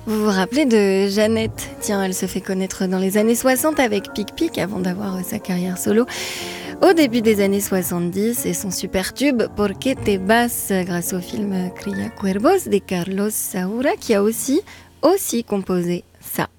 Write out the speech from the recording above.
Vous vous rappelez de Jeannette? Tiens, elle se fait connaître dans les années 60 avec Pic Pic avant d'avoir sa carrière solo. Au début des années 70 et son super tube Por qué te vas grâce au film Cría Cuervos de Carlos Saura qui a aussi composé ça.